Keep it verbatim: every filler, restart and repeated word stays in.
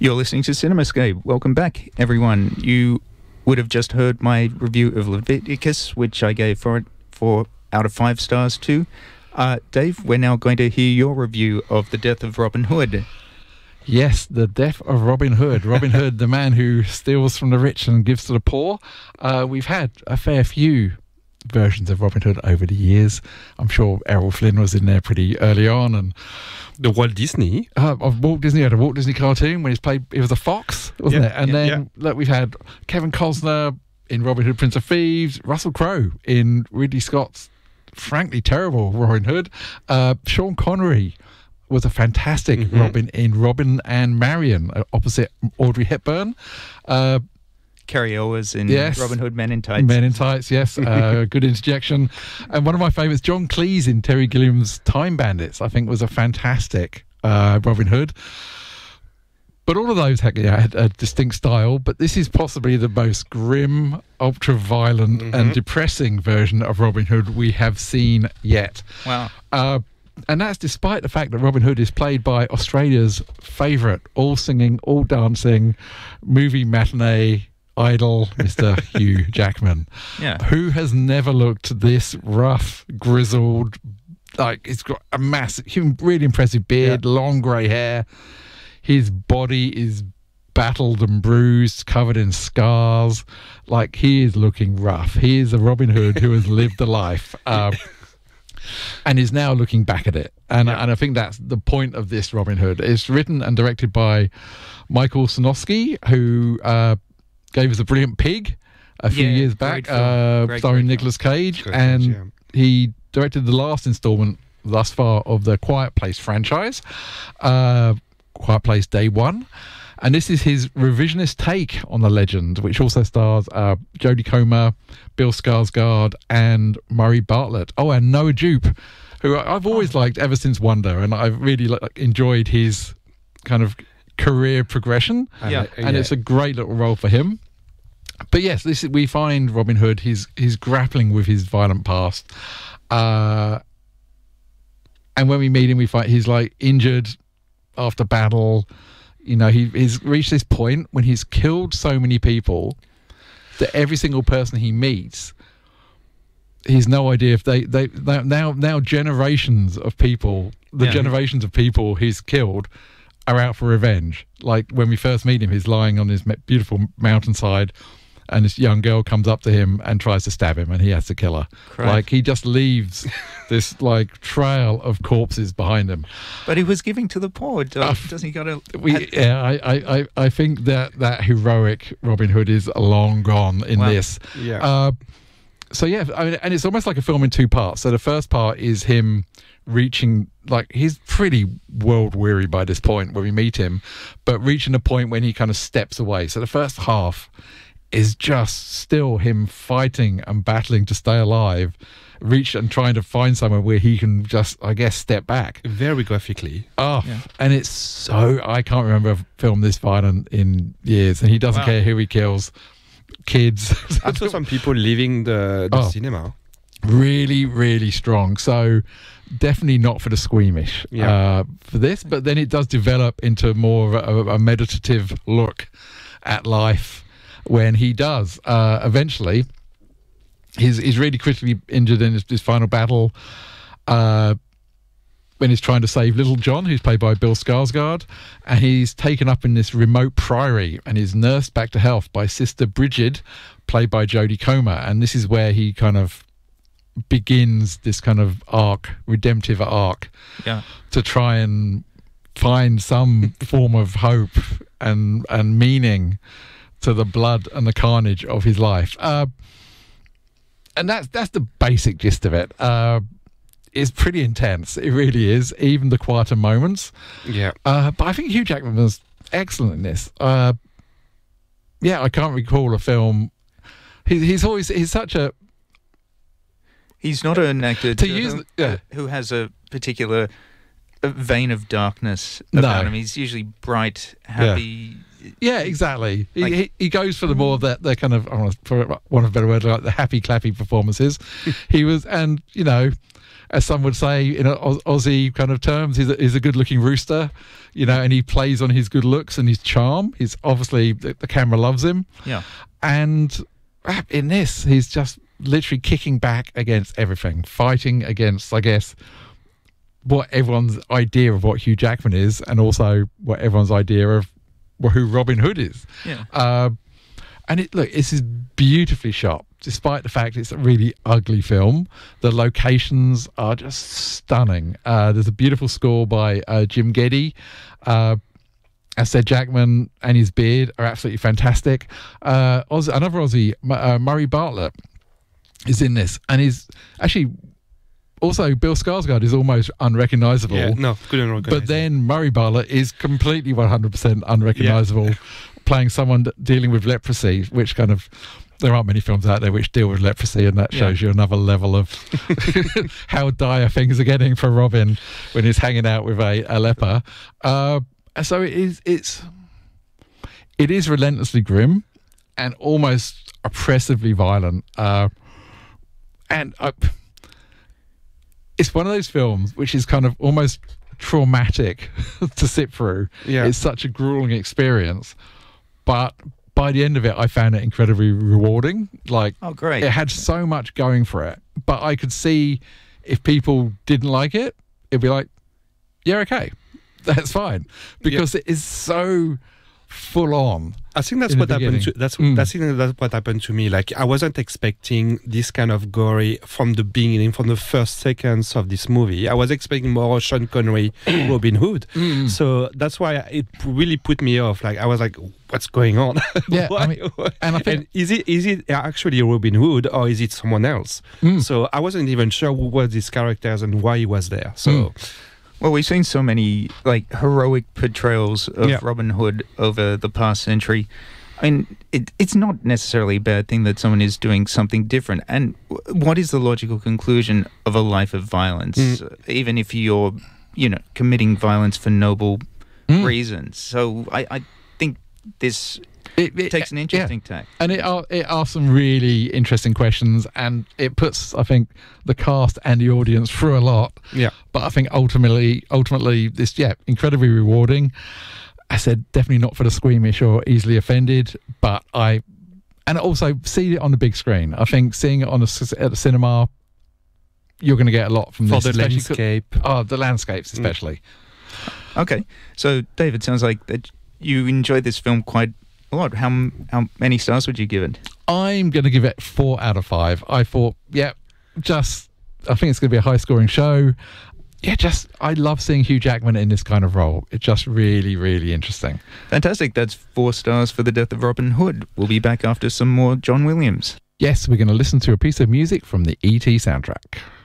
You're listening to CinemaScape. Welcome back, everyone. You would have just heard my review of Leviticus, which I gave for it four out of five stars too. Uh, Dave, we're now going to hear your review of The Death of Robin Hood. Yes, The Death of Robin Hood. Robin Hood, the man who steals from the rich and gives to the poor. Uh, we've had a fair few versions of Robin Hood over the years. I'm sure Errol Flynn was in there pretty early on, and the Walt Disney uh, of Walt Disney had a Walt Disney cartoon when he's played. It was a fox, wasn't yeah, it? And yeah, then yeah. look, we've had Kevin Costner in Robin Hood, Prince of Thieves, Russell Crowe in Ridley Scott's frankly terrible Robin Hood. Uh, Sean Connery was a fantastic mm-hmm. Robin in Robin and Marion, uh, opposite Audrey Hepburn. Uh, Carrie Elwes in yes. Robin Hood Men in Tights. Men in Tights, yes. Uh, good interjection. And one of my favourites, John Cleese in Terry Gilliam's Time Bandits, I think was a fantastic uh, Robin Hood. But all of those had, yeah, had a distinct style, but this is possibly the most grim, ultra-violent mm-hmm. and depressing version of Robin Hood we have seen yet. Wow. Uh, and that's despite the fact that Robin Hood is played by Australia's favourite, all-singing, all-dancing, movie matinee idol, Mister Hugh Jackman, yeah. who has never looked this rough, grizzled, like he's got a massive, really impressive beard, yeah. long grey hair. His body is battled and bruised, covered in scars. Like, he is looking rough. He is a Robin Hood who has lived a life um, and is now looking back at it. And, yeah. and I think that's the point of this Robin Hood. It's written and directed by Michael Sarnoski, who uh, gave us A Brilliant Pig a few yeah, years back, film. uh, great, starring great Nicolas film. Cage. Great and Cage, yeah. he directed the last installment thus far of the Quiet Place franchise, uh, Quiet Place Day One. And this is his revisionist take on the legend, which also stars uh, Jodie Comer, Bill Skarsgård, and Murray Bartlett. Oh, and Noah Jupe, who I've always oh. liked ever since Wonder, and I've really like, enjoyed his kind of career progression. Yeah. And yeah. it's a great little role for him. But yes, this is, we find Robin Hood, he's, he's grappling with his violent past. Uh, and when we meet him, we find he's like injured after battle. You know, he, he's reached this point when he's killed so many people that every single person he meets, he's no idea if they, they, they now, now generations of people, the yeah. generations of people he's killed are out for revenge. Like when we first meet him, he's lying on his beautiful mountainside and this young girl comes up to him and tries to stab him, and he has to kill her. Correct. Like, he just leaves this like trail of corpses behind him. But he was giving to the poor. Doesn't he got to? We, yeah, I, I, I think that that heroic Robin Hood is long gone in wow. this. Yeah. Uh, so yeah, I mean, and it's almost like a film in two parts. So the first part is him reaching, like, he's pretty world weary by this point when we meet him, but reaching a point when he kind of steps away. So the first half is just still him fighting and battling to stay alive, reach and trying to find somewhere where he can just, I guess, step back. Very graphically. Oh, yeah. And it's so, I can't remember a film this violent in years, and he doesn't wow. care who he kills. Kids. I saw some people leaving the, the oh. cinema. Really, really strong. So definitely not for the squeamish yeah. uh, for this, but then it does develop into more of a, a meditative look at life when he does uh, eventually. He's, he's really critically injured in his, his final battle uh, when he's trying to save Little John, who's played by Bill Skarsgård, and he's taken up in this remote priory and is nursed back to health by Sister Bridget, played by Jodie Comer. And this is where he kind of begins this kind of arc, redemptive arc, yeah. to try and find some form of hope and and meaning to the blood and the carnage of his life. Uh, and that's that's the basic gist of it. Uh, it's pretty intense. It really is, even the quieter moments. Yeah. Uh, but I think Hugh Jackman was excellent in this. Uh, yeah, I can't recall a film. He, he's always, he's such a... He's not an actor To who, use, yeah. who has a particular vein of darkness No. about him. He's usually bright, happy... Yeah, exactly. He, Like- he he goes for the more that the kind of, I want to, for want of a better word, like the happy clappy performances. He was, and you know, as some would say in a Aus- Aussie kind of terms, he's a, he's a good-looking rooster, you know, and he plays on his good looks and his charm. He's obviously the, the camera loves him, Yeah. and uh, in this, he's just literally kicking back against everything, fighting against, I guess, what everyone's idea of what Hugh Jackman is, and also what everyone's idea of who Robin Hood is. Yeah. Uh, and it look, this is beautifully shot, despite the fact it's a really ugly film. The locations are just stunning. Uh, there's a beautiful score by uh, Jim Geddy. Uh, as said, Jackman and his beard are absolutely fantastic. Uh, Oz- another Aussie, M- uh, Murray Bartlett, is in this, and he's actually also Bill Skarsgård is almost unrecognisable. Yeah, no, couldn't recognize. But then Murray Bartlett is completely one hundred percent unrecognisable, Yeah. playing someone d- dealing with leprosy, which kind of, there aren't many films out there which deal with leprosy, and that shows Yeah. you another level of how dire things are getting for Robin when he's hanging out with a, a leper. Uh, so it is, it's, it is relentlessly grim and almost oppressively violent. Uh, and I... It's one of those films which is kind of almost traumatic to sit through. Yeah. It's such a grueling experience. But by the end of it, I found it incredibly rewarding. Like, Oh, great. it had so much going for it. But I could see if people didn't like it, it'd be like, yeah, okay, that's fine. Because it is so full on. I think that's in the what happened. To, beginning. that's Mm. that's, that's what happened to me. Like I wasn't expecting this kind of gory from the beginning, from the first seconds of this movie. I was expecting more Sean Connery, Robin Hood. Mm. So that's why it really put me off. Like I was like, "What's going on?" Yeah, Why- I mean, and I think- and is it is it actually Robin Hood or is it someone else? Mm. So I wasn't even sure who were these characters and why he was there. So. Mm. Well, we've seen so many like heroic portrayals of Yeah. Robin Hood over the past century. I mean, it, it's not necessarily a bad thing that someone is doing something different. And w- what is the logical conclusion of a life of violence, Mm. uh, even if you're, you know, committing violence for noble Mm. reasons? So I, I think this It, it takes an yeah. interesting tack. And it are, it asks some really interesting questions, and it puts, I think, the cast and the audience through a lot. Yeah. But I think ultimately, ultimately, this yeah, incredibly rewarding. I said definitely not for the squeamish or easily offended, but I, and also see it on the big screen. I think seeing it on the, c- at the cinema, you're going to get a lot from For this. the especially 'cause- landscape. Oh, the landscapes especially. Okay, so David, sounds like that you enjoyed this film quite a lot. How m- how many stars would you give it? I'm going to give it four out of five. I thought, yeah, just, I think it's going to be a high scoring show. Yeah, just, I love seeing Hugh Jackman in this kind of role. It's just really, really interesting. Fantastic. That's four stars for The Death of Robin Hood. We'll be back after some more John Williams. Yes, we're going to listen to a piece of music from the E T soundtrack.